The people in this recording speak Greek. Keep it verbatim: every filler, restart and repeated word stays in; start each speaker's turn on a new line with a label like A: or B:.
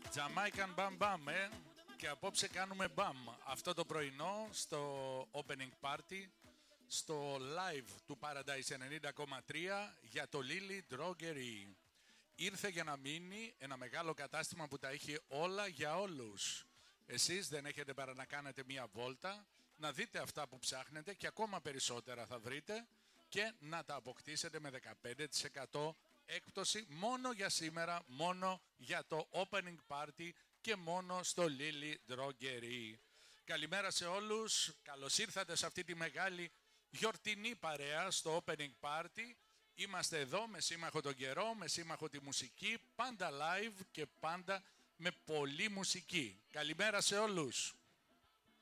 A: Jamaican Bam Bam, ε. Και απόψε κάνουμε μπαμ αυτό το πρωινό στο opening party, στο live του Paradise ενενήντα κόμμα τρία για το Lily Drogerie. Ήρθε για να μείνει ένα μεγάλο κατάστημα που τα έχει όλα για όλους. Εσείς δεν έχετε παρά να κάνετε μία βόλτα, να δείτε αυτά που ψάχνετε και ακόμα περισσότερα θα βρείτε και να τα αποκτήσετε με δεκαπέντε τοις εκατό έκπτωση μόνο για σήμερα, μόνο για το opening party και μόνο στο Lily Drogerie. Καλημέρα σε όλους, καλώς ήρθατε σε αυτή τη μεγάλη γιορτινή παρέα στο opening party. Είμαστε εδώ με σύμμαχο τον καιρό, με σύμμαχο τη μουσική, πάντα live και πάντα με πολλή μουσική. Καλημέρα σε όλους.